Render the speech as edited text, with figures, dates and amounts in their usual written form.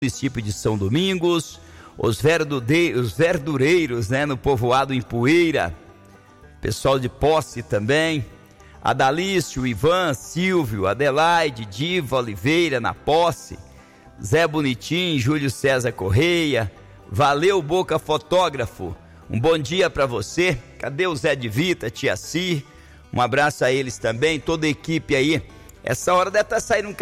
município de São Domingos, os verdureiros, né, no povoado Ipueira, pessoal de Posse também, Adalício, Ivan, Silvio, Adelaide, Diva Oliveira na Posse, Zé Bonitinho, Júlio César Correia, valeu Boca Fotógrafo, um bom dia para você. Cadê o Zé de Vita, Tia Si? Um abraço a eles também, toda a equipe aí. Essa hora deve estar saindo um